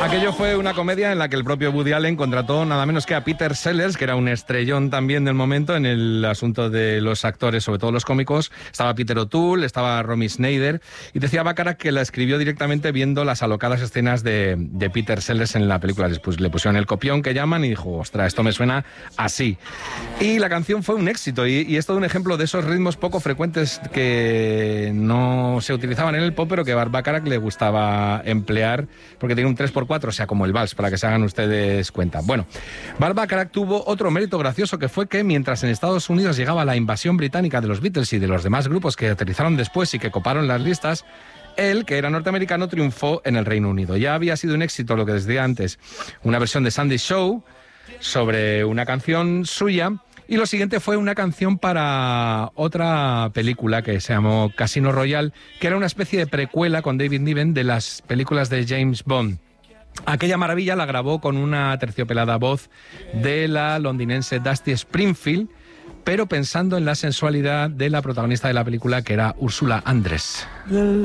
Aquello fue una comedia en la que el propio Woody Allen contrató nada menos que a Peter Sellers, que era un estrellón también del momento en el asunto de los actores, sobre todo los cómicos. Estaba Peter O'Toole, estaba Romy Schneider, y decía Bacharach que la escribió directamente viendo las alocadas escenas de Peter Sellers en la película. Después le pusieron el copión que llaman y dijo, ostras, esto me suena así. Y la canción fue un éxito, y es todo un ejemplo de esos ritmos poco frecuentes que no se utilizaban en el pop, pero que a Bacharach le gustaba emplear, porque tiene un 3x4, o sea, como el vals, para que se hagan ustedes cuenta. Bueno, Bacharach tuvo otro mérito gracioso, que fue que mientras en Estados Unidos llegaba la invasión británica de los Beatles y de los demás grupos que aterrizaron después y que coparon las listas, él, que era norteamericano, triunfó en el Reino Unido. Ya había sido un éxito, lo que les decía antes, una versión de Sunday Show sobre una canción suya, y lo siguiente fue una canción para otra película que se llamó Casino Royale, que era una especie de precuela con David Niven de las películas de James Bond. Aquella maravilla la grabó con una terciopelada voz de la londinense Dusty Springfield, pero pensando en la sensualidad de la protagonista de la película, que era Ursula Andress.